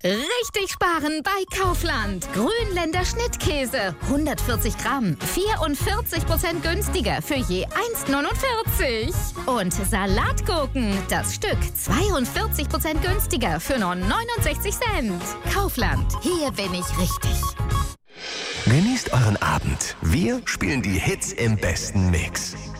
Richtig sparen bei Kaufland. Grünländer Schnittkäse. 140 Gramm. 44% günstiger für je 1,49. Und Salatgurken. Das Stück 42% günstiger für nur 69 Cent. Kaufland. Hier bin ich richtig. Genießt euren Abend. Wir spielen die Hits im besten Mix.